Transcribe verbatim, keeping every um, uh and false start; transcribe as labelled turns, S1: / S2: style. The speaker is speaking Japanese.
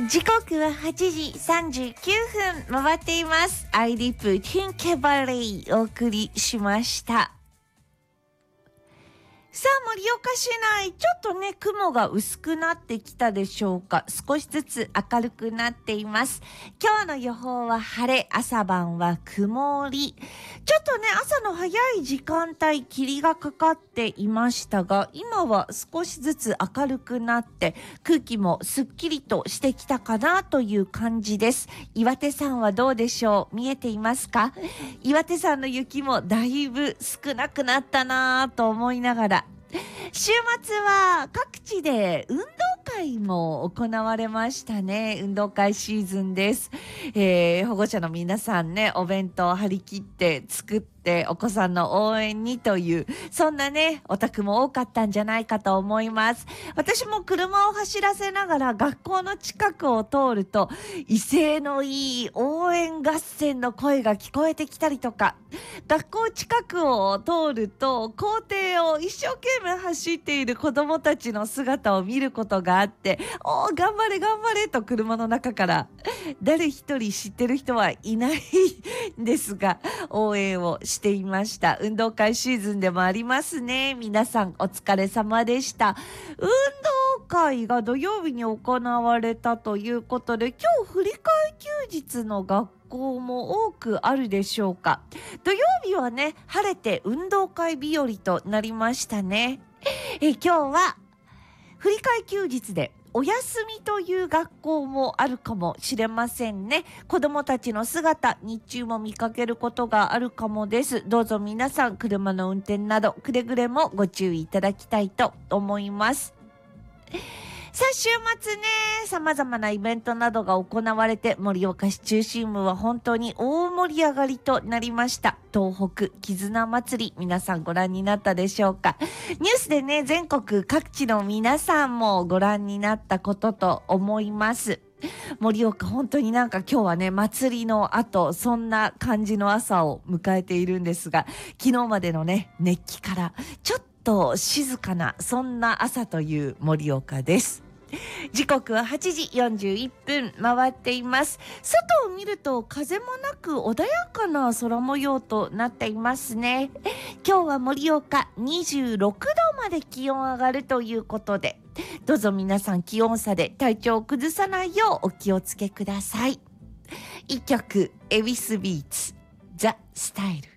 S1: 時刻ははちじさんじゅうきゅうふん回っています。アイリップティンケバレーお送りしました。さあ、盛岡市内、ちょっとね、雲が薄くなってきたでしょうか。少しずつ明るくなっています。今日の予報は晴れ、朝晩は曇り。ちょっとね、朝の早い時間帯、霧がかかっていましたが、今は少しずつ明るくなって、空気もすっきりとしてきたかなという感じです。岩手山はどうでしょう？見えていますか？岩手山の雪もだいぶ少なくなったなと思いながら、週末は各地で運動会も行われましたね。運動会シーズンです。えー、保護者の皆さんね、お弁当を張り切って作ってお子さんの応援にという、そんなね、お宅も多かったんじゃないかと思います。私も車を走らせながら学校の近くを通ると、威勢のいい応援合戦の声が聞こえてきたりとか、学校近くを通ると校庭を一生懸命走っている子どもたちの姿を見ることがあって、おー頑張れ頑張れと車の中から誰一人知ってる人はいないんですが応援をしていました。運動会シーズンでもありますね。皆さんお疲れ様でした。運動会が土曜日に行われたということで、今日振り替え休日の学校学校も多くあるでしょうか。土曜日はね、晴れて運動会日和となりましたね。え今日は振り替え休日でお休みという学校もあるかもしれませんね。子どもたちの姿、日中も見かけることがあるかもです。どうぞ皆さん、車の運転などくれぐれもご注意いただきたいと思います。さあ、週末ね、様々なイベントなどが行われて、盛岡市中心部は本当に大盛り上がりとなりました。東北絆祭り、皆さんご覧になったでしょうか。ニュースでね、全国各地の皆さんもご覧になったことと思います。盛岡本当になんか今日はね、祭りの後、そんな感じの朝を迎えているんですが、昨日までのね、熱気からちょっと静かな、そんな朝という盛岡です。時刻ははちじよんじゅういっぷん回っています。外を見ると風もなく穏やかな空模様となっていますね。今日は盛岡にじゅうろくどまで気温上がるということで、どうぞ皆さん気温差で体調を崩さないようお気をつけください。一曲、エビスビーツ、ザ・スタイル。